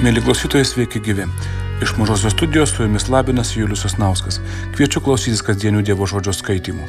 Mėly klausytojai, sveiki gyvi. Iš Mažosios studijos su jumis labinasi Julius Sasnauskas. Kviečiu klausytis kasdienių Dievo žodžio skaitimų.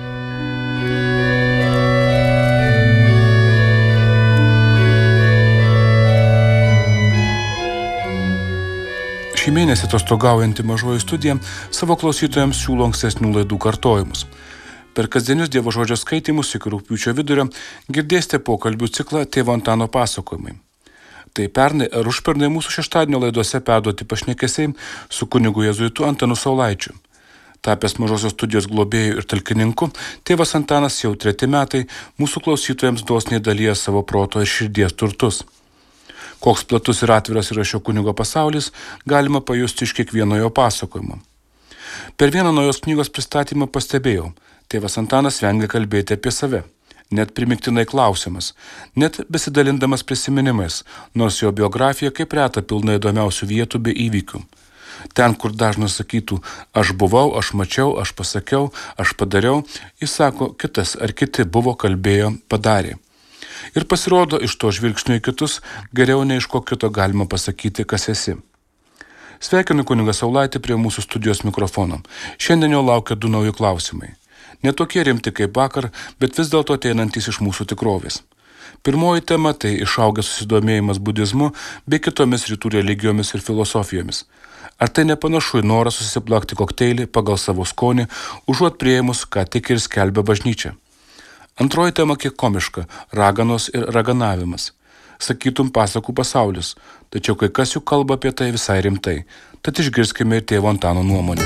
Šį mėnesį atostogaujanti Mažoji studija savo klausytojams siūlo ankstesnių laidų kartojimus. Per kasdienius Dievo žodžio skaitimus iki rugpjūčio vidurio girdėsite pokalbių ciklą Tėvo Antano pasakojimai. Tai pernai ar užpernai mūsų šeštadienio laidose perduoti pašnekesiai su kunigu jėzuitu Antanu Saulaičiu. Tapęs Mažosios studijos globėjų ir talkininku, tėvas Antanas jau 3 metai mūsų klausytojams dosniai dalyja savo proto ir širdies turtus. Koks platus ir atviras yra šio kunigo pasaulis, galima pajusti iš kiekvieno jo pasakojimo. Per vieną naujos knygos pristatymą pastebėjau, tėvas Antanas vengia kalbėti apie save. Net primiktinai klausimas, net besidalindamas prisiminimais, nors jo biografija kaip reta pilna įdomiausių vietų bei įvykių. Ten, kur dažnas sakytų, aš buvau, aš mačiau, aš pasakiau, aš padariau, jis sako, kitas ar kiti buvo, kalbėjo, padarė. Ir pasirodo, iš to žvilgsnio į kitus, geriau nei iš ko kito galima pasakyti, kas esi. Sveikinu kunigą Saulaitį prie mūsų studijos mikrofono. Šiandien jo laukia 2 nauji klausimai. Ne tokie rimti kaip vakar, bet vis dėlto ateinantys iš mūsų tikrovės. Pirmoji tema tai išaugęs susidomėjimas budizmu bei kitomis rytų religijomis ir filosofijomis. Ar tai nepanašu į norą susiplakti kokteilį pagal savo skonį, užuot priėmus, ką tik ir skelbia bažnyčia? Antroji tema kiek komiška – raganos ir raganavimas. Sakytum pasakų pasaulis, tačiau kai kas juk kalba apie tai visai rimtai. Tad išgirskime ir tėvo Antano nuomonę.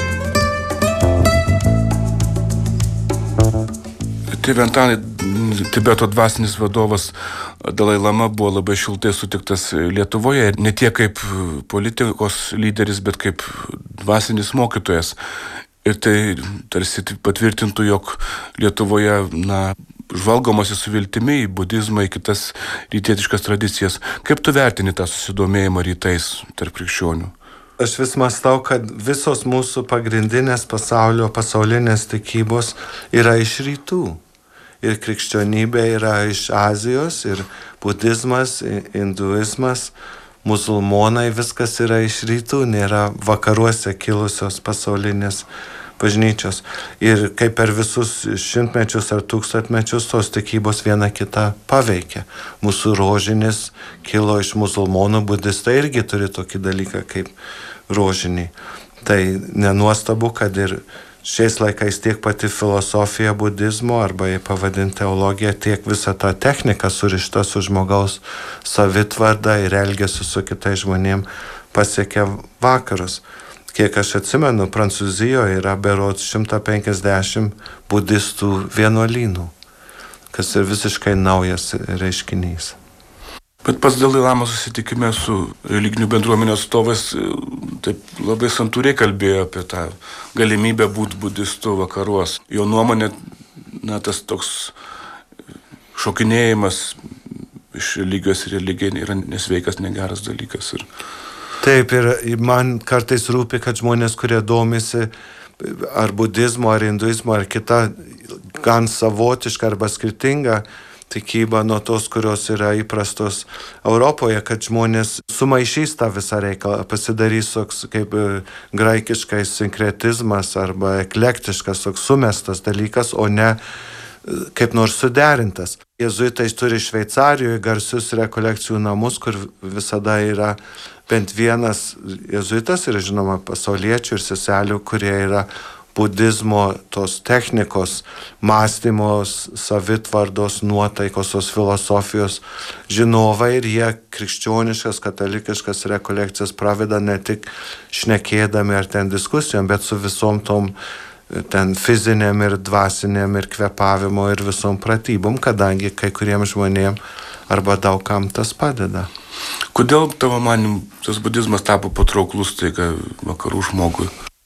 Tėve Antanai, Tibeto dvasinis vadovas Dalai Lama buvo labai šiltai sutiktas Lietuvoje, ne tiek kaip politikos lyderis, bet kaip dvasinis mokytojas. Ir tai tarsi patvirtintų, jog Lietuvoje, žvalgomasi su viltimi į budizmą, į kitas rytietiškas tradicijas. Kaip tu vertini tą susidomėjimą rytais tarp krikščionių? Aš vis mąstau, kad visos mūsų pagrindinės pasaulinės tikybos yra iš rytų. Ir krikščionybė yra iš Azijos, ir budizmas, hinduizmas, musulmonai, viskas yra iš rytų, nėra vakaruose kilusios pasaulinės bažnyčios. Ir kaip per visus šimtmečius ar tūkstantmečius tos tikybos viena kitą paveikia. Mūsų rožinis kilo iš musulmonų, budistai irgi turi tokį dalyką kaip rožinį. Tai nenuostabu, kad ir šiais laikais tiek pati filosofija budizmo, arba jį pavadinti teologija, tiek visa ta technika surišta su žmogaus savitvarda ir elgesiu su kitais žmonėm pasiekia vakarus. Kiek aš atsimenu, Prancūzijoje yra berods 150 budistų vienuolynų, kas ir visiškai naujas reiškinys. Bet pats Dalai Lama susitikime su religinių bendruomenių atstovais taip labai santūriai kalbėjo apie tą galimybę būti budistu vakaruos. Jo nuomonė, tas toks šokinėjimas iš religijos į religiją yra nesveikas, negeras dalykas. Taip, ir man kartais rūpi, kad žmonės, kurie domisi ar budizmo, ar hinduizmo, ar kita gan savotiška arba skirtinga tikyba nuo tos, kurios yra įprastos Europoje, kad žmonės sumaišys tą visą reikalą, pasidarys toks kaip graikiškai sinkretizmas arba eklektiškas, toks sumestas dalykas, o ne kaip nors suderintas. Jėzuitai turi Šveicarijoje garsius rekolekcijų namus, kur visada yra bent vienas jėzuitas ir, žinoma, pasauliečių ir seselių, kurie yra budizmo, tos technikos, mąstymos, savitvardos, nuotaikos, tos filosofijos žinovai, ir jie krikščioniškas, katalikiškas rekolekcijas praveda ne tik šnekėdami ar ten diskusijom, bet su visom tom ten fizinėm ir dvasinėm ir kvėpavimo ir visom pratybom, kadangi kai kuriems žmonėms arba daugam tas padeda. Kodėl tavo manymu tas budizmas tapo patrauklus vakarų žmogui?